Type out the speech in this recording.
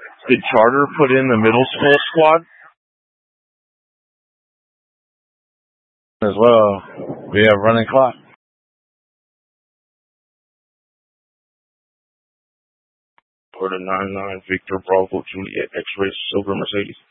Did Charter put in the middle school squad as well? We have running clock. For the 99 Victor Bravo Juliet X-Ray Silver Mercedes.